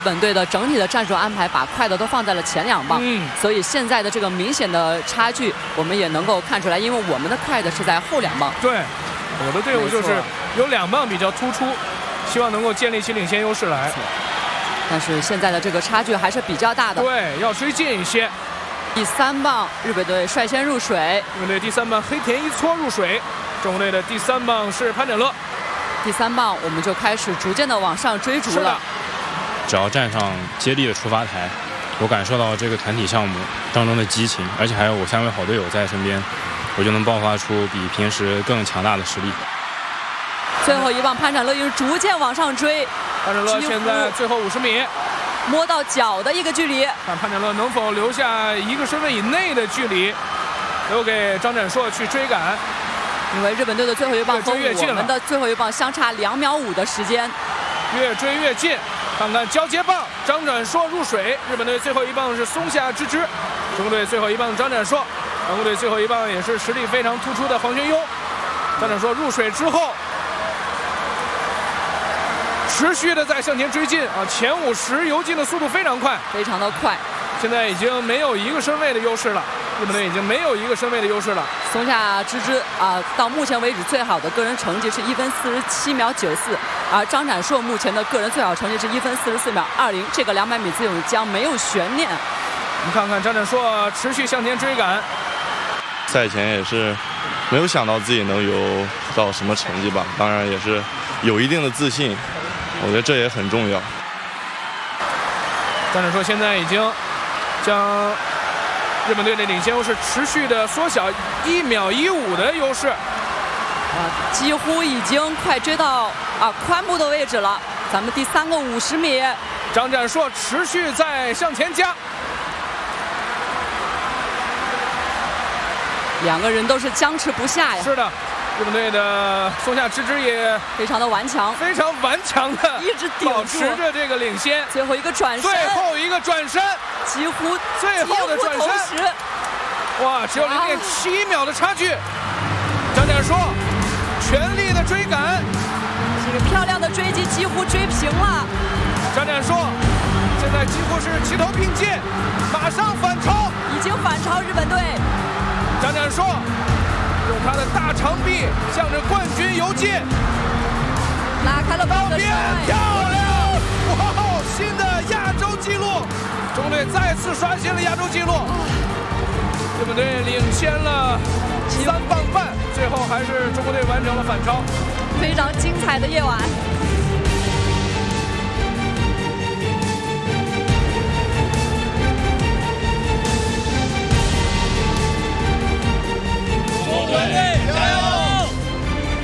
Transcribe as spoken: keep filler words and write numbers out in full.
本队的整体的战术安排把快的都放在了前两棒，嗯，所以现在的这个明显的差距，我们也能够看出来，因为我们的快的是在后两棒。 对，我的队伍就是有两棒比较突出，希望能够建立起领先优势来。 但是现在的这个差距还是比较大的。 对，要追进一些。 第三棒，日本队率先入水。 日本队第三棒黑田一搓入水，中国队的第三棒是潘展乐。 第三棒我们就开始逐渐的往上追逐了。 只要站上接力的出发台，我感受到这个团体项目当中的激情，而且还有我三位好队友在身边，我就能爆发出比平时更强大的实力。 最后一棒，潘展乐又逐渐往上追。 潘展乐现在最后五十米， 摸到脚的一个距离， 看潘展乐能否留下一个身位以内的距离，留给张展硕去追赶。 因为日本队的最后一棒和我们的最后一棒相差两秒五的时间， 越追越近。看看交接棒，张展硕入水。日本队最后一棒是松下之之，中国队最后一棒张展硕，韩国队最后一棒也是实力非常突出的黄轩优。张展硕入水之后，持续的在向前追进啊，前五十游进的速度非常快， 非常的快。 现在已经没有一个身位的优势了，日本队已经没有一个身位的优势了。 松下之之啊，到目前为止最好的个人成绩是一分四十七秒九四，而张展硕目前的个人最好成绩是一分四十四秒二零，这个两百米自由将没有悬念。 你看看张展硕持续向前追赶， 赛前也是没有想到自己能有到什么成绩吧，当然也是有一定的自信，我觉得这也很重要。 张展硕现在已经将日本队的领先优势持续的缩小一秒一五的优势， 啊，几乎已经快追到啊髋部的位置了。咱们第三个五十米， 张展硕持续在向前加， 两个人都是僵持不下呀。 是的，日本队的松下之之也非常的顽强， 非常顽强的一直保持着这个领先。 最后一个转身， 最后一个转身， 几乎最后的转身，哇，只有零点七秒的差距。张展硕全力的追赶， 这个漂亮的追击几乎追平了。 张展硕现在几乎是齐头并进，马上反超， 已经反超日本队。 张展硕用他的大长臂向着冠军游进， 拉开了道边，漂亮！哇，新的亚洲纪录，中国队再次刷新了亚洲纪录，日本队领先了三棒半，最后还是中国队完成了反超， 非常精彩的夜晚。